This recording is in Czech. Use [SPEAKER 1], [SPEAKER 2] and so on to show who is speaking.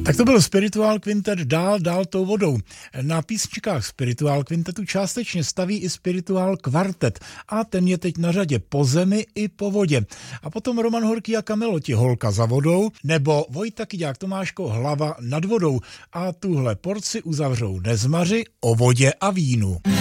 [SPEAKER 1] Tak to byl Spiritual Quintet dál tou vodou. Na písničkách Spiritual Quintetu částečně staví i Spiritual Quartet a ten je teď na řadě po zemi i po vodě. A potom Roman Horký a Kameloti, Holka za vodou, nebo Vojta Kyďák Tomáško, Hlava nad vodou. A tuhle porci uzavřou Nezmaři o vodě a vínu.